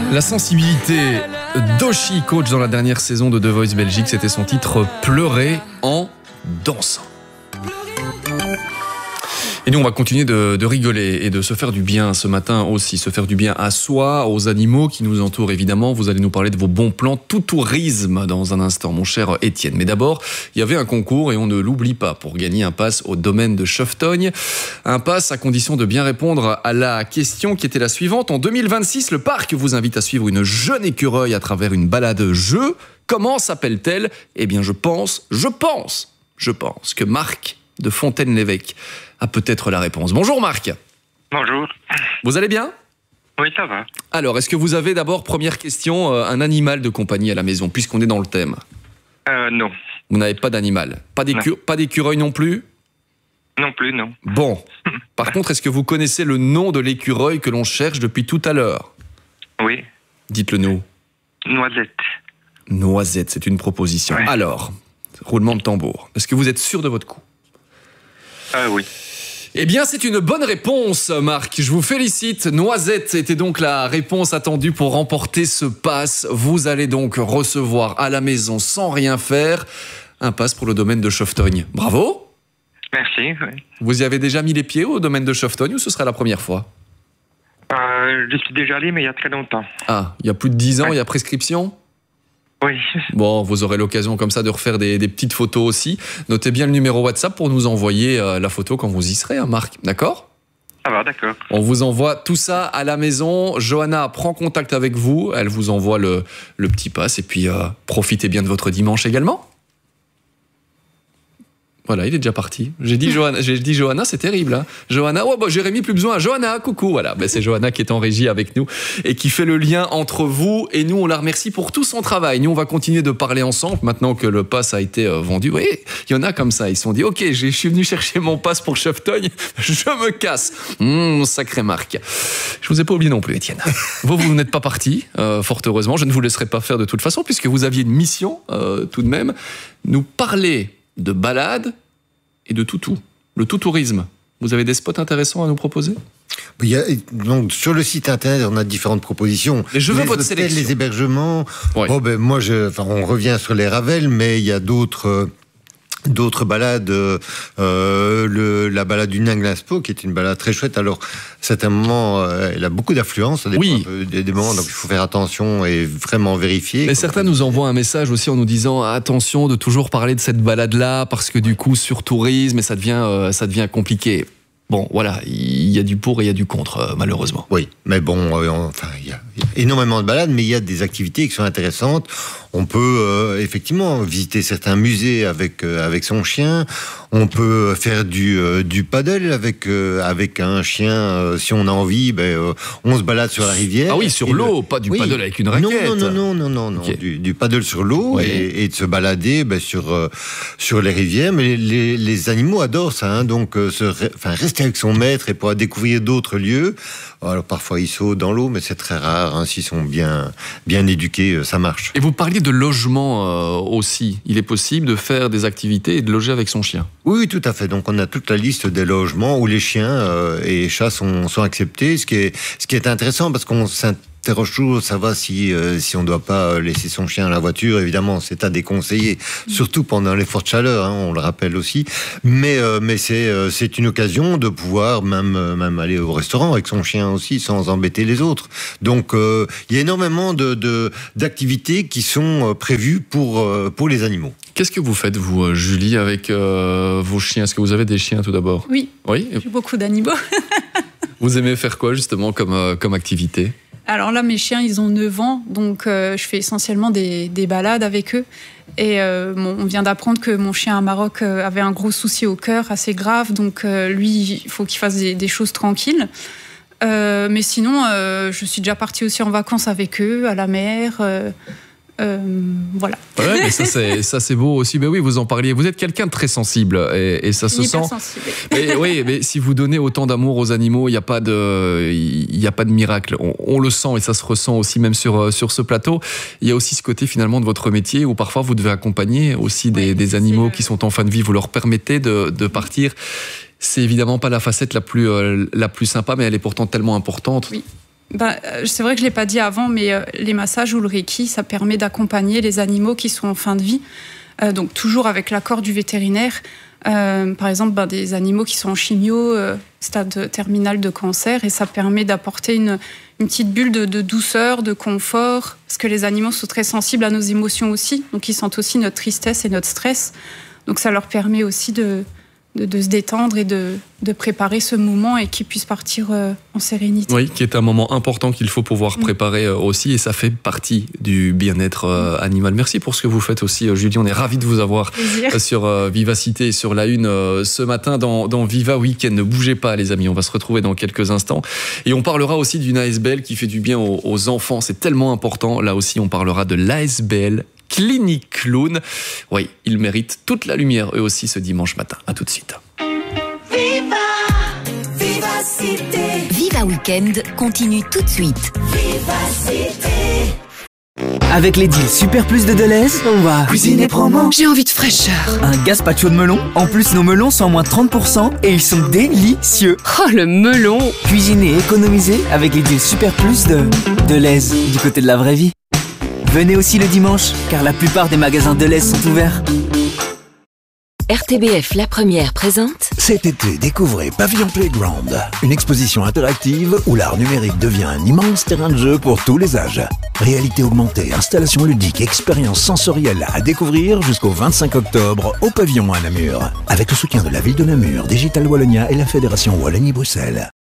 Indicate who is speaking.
Speaker 1: La sensibilité d'Oshi, coach dans la dernière saison de The Voice Belgique, c'était son titre « Pleurer en dansant ». Et nous, on va continuer de rigoler et de se faire du bien ce matin aussi, se faire du bien à soi, aux animaux qui nous entourent évidemment. Vous allez nous parler de vos bons plans tout tourisme dans un instant, mon cher Étienne. Mais d'abord, il y avait un concours et on ne l'oublie pas pour gagner un pass au domaine de Cheftogne. Un pass à condition de bien répondre à la question qui était la suivante. En 2026, le parc vous invite à suivre une jeune écureuil à travers une balade-jeu. Comment s'appelle-t-elle ? Eh bien, je pense que Marc de Fontaine-l'Évêque a peut-être la réponse. Bonjour Marc.
Speaker 2: Bonjour.
Speaker 1: Vous allez bien ?
Speaker 2: Oui, ça va.
Speaker 1: Alors, est-ce que vous avez d'abord, première question, un animal de compagnie à la maison, puisqu'on est dans le thème ?
Speaker 2: Non.
Speaker 1: Vous n'avez pas d'animal ? Pas d'écureuil non plus ?
Speaker 2: Non plus, non.
Speaker 1: Bon. Par contre, est-ce que vous connaissez le nom de l'écureuil que l'on cherche depuis tout à l'heure ?
Speaker 2: Oui.
Speaker 1: Dites-le nous.
Speaker 2: Noisette.
Speaker 1: Noisette, c'est une proposition.
Speaker 2: Ouais.
Speaker 1: Alors, roulement de tambour. Est-ce que vous êtes sûr de votre coup ?
Speaker 2: Oui.
Speaker 1: Eh bien, c'est une bonne réponse, Marc. Je vous félicite. Noisette était donc la réponse attendue pour remporter ce pass. Vous allez donc recevoir à la maison, sans rien faire, un pass pour le domaine de Cheftogne. Bravo.
Speaker 2: Merci, oui.
Speaker 1: Vous y avez déjà mis les pieds au domaine de Cheftogne ou ce sera la première fois ?
Speaker 2: Je suis déjà allé, mais il y a très longtemps.
Speaker 1: Ah, il y a plus de 10 ans,
Speaker 2: Ouais.
Speaker 1: il y a prescription ?
Speaker 2: Oui.
Speaker 1: Bon, vous aurez l'occasion comme ça de refaire des petites photos aussi. Notez bien le numéro WhatsApp pour nous envoyer la photo quand vous y serez, hein, Marc. D'accord ?
Speaker 2: Ça va, d'accord.
Speaker 1: On vous envoie tout ça à la maison. Johanna prend contact avec vous. Elle vous envoie le petit pass. Et puis, profitez bien de votre dimanche également. Voilà, il est déjà parti. J'ai dit Johanna, c'est terrible. Hein. Johanna, Jérémy, plus besoin. Johanna, coucou. Voilà, c'est Johanna qui est en régie avec nous et qui fait le lien entre vous et nous. On la remercie pour tout son travail. Nous, on va continuer de parler ensemble maintenant que le pass a été vendu. Vous voyez, il y en a comme ça. Ils se sont dit, ok, je suis venu chercher mon pass pour Cheftogne. Je me casse. Sacré Marc. Je vous ai pas oublié non plus, Étienne. Vous n'êtes pas parti, fort heureusement. Je ne vous laisserai pas faire de toute façon puisque vous aviez une mission tout de même. Nous parler de balade et de toutou, le tout-tourisme. Vous avez des spots intéressants à nous proposer ?
Speaker 3: Donc, sur le site internet, on a différentes propositions.
Speaker 1: Et je veux
Speaker 3: les
Speaker 1: votre
Speaker 3: hôtels,
Speaker 1: sélection.
Speaker 3: les hébergements.
Speaker 1: Ouais.
Speaker 3: On revient sur les Ravels, mais il y a d'autres balades, la balade du Ninglaspo, qui est une balade très chouette. Alors, c'est un moment, elle a beaucoup d'affluence, ça dépend
Speaker 1: Oui.
Speaker 3: un peu des moments, donc il faut faire attention et vraiment vérifier.
Speaker 1: Mais certains nous envoient un message aussi en nous disant attention de toujours parler de cette balade-là parce que du coup, sur tourisme, et ça devient compliqué. Bon, voilà, il y a du pour et il y a du contre, malheureusement.
Speaker 3: Oui, mais bon, il y a énormément de balades, mais il y a des activités qui sont intéressantes. On peut effectivement visiter certains musées avec son chien. On peut faire du paddle avec un chien. Si on a envie, on se balade sur la rivière.
Speaker 1: Ah oui, sur l'eau, pas du paddle avec une raquette.
Speaker 3: Non.
Speaker 1: Okay.
Speaker 3: Du paddle sur l'eau et de se balader sur les rivières. Mais les animaux adorent ça, hein, donc rester avec son maître et pouvoir découvrir d'autres lieux. Alors parfois ils sautent dans l'eau, mais c'est très rare. Hein, s'ils sont bien éduqués, ça marche.
Speaker 1: Et vous parliez de logement aussi. Il est possible de faire des activités et de loger avec son chien.
Speaker 3: Oui, tout à fait. Donc on a toute la liste des logements où les chiens et chats sont acceptés, ce qui est intéressant parce qu'on s'interroge toujours, ça va si on ne doit pas laisser son chien à la voiture. Évidemment, c'est à déconseiller, surtout pendant les fortes chaleurs, hein, on le rappelle aussi. Mais c'est une occasion de pouvoir même aller au restaurant avec son chien aussi, sans embêter les autres. Donc il y a énormément d'activités qui sont prévues pour les animaux.
Speaker 1: Qu'est-ce que vous faites, vous, Julie, avec vos chiens ? Est-ce que vous avez des chiens, tout d'abord ?
Speaker 4: Oui,
Speaker 1: Oui.
Speaker 4: j'ai beaucoup d'animaux.
Speaker 1: Vous aimez faire quoi, justement, comme activité ?
Speaker 4: Alors là, mes chiens, ils ont 9 ans, donc je fais essentiellement des balades avec eux. Et on vient d'apprendre que mon chien à Maroc avait un gros souci au cœur, assez grave, donc lui, il faut qu'il fasse des choses tranquilles. Mais sinon, je suis déjà partie aussi en vacances avec eux, à la mer... voilà.
Speaker 1: Ouais, mais ça c'est beau aussi. Mais oui, vous en parliez. Vous êtes quelqu'un de très sensible et ça se sent. Mais oui, mais si vous donnez autant d'amour aux animaux, il n'y a pas de miracle. On le sent et ça se ressent aussi même sur ce plateau. Il y a aussi ce côté finalement de votre métier où parfois vous devez accompagner aussi des animaux qui sont en fin de vie. Vous leur permettez de partir. C'est évidemment pas la facette la plus sympa, mais elle est pourtant tellement importante.
Speaker 4: Oui. C'est vrai que je ne l'ai pas dit avant, mais les massages ou le Reiki, ça permet d'accompagner les animaux qui sont en fin de vie, donc toujours avec l'accord du vétérinaire. Par exemple, des animaux qui sont en chimio, stade terminal de cancer, et ça permet d'apporter une petite bulle de douceur, de confort, parce que les animaux sont très sensibles à nos émotions aussi, donc ils sentent aussi notre tristesse et notre stress. Donc ça leur permet aussi de se détendre et de préparer ce moment et qu'ils puissent partir en sérénité.
Speaker 1: Oui, qui est un moment important qu'il faut pouvoir préparer aussi, et ça fait partie du bien-être animal. Merci pour ce que vous faites aussi, Julie. On est ravis de vous avoir sur Vivacité et sur la Une ce matin dans Viva Weekend. Ne bougez pas, les amis, on va se retrouver dans quelques instants. Et on parlera aussi d'une ASBL qui fait du bien aux enfants. C'est tellement important. Là aussi, on parlera de l'ASBL Clinique Clown. Oui, ils méritent toute la lumière, eux aussi, ce dimanche matin. À tout de suite.
Speaker 5: Vivacité. Viva Weekend continue tout de suite. Vivacité.
Speaker 6: Avec les deals Super Plus de Deleuze, on va cuisiner promo.
Speaker 7: J'ai envie de fraîcheur.
Speaker 6: Un gazpacho de melon. En plus, nos melons sont à moins 30% et ils sont délicieux.
Speaker 7: Oh, le melon.
Speaker 6: Cuisiner et économiser avec les deals Super Plus de Deleuze, du côté de la vraie vie. Venez aussi le dimanche, car la plupart des magasins Deleuze sont ouverts.
Speaker 5: RTBF La Première présente.
Speaker 8: Cet été, découvrez Pavillon Playground, une exposition interactive où l'art numérique devient un immense terrain de jeu pour tous les âges. Réalité augmentée, installation ludique, expérience sensorielle à découvrir jusqu'au 25 octobre au Pavillon à Namur. Avec le soutien de la ville de Namur, Digital Wallonia et la Fédération Wallonie-Bruxelles.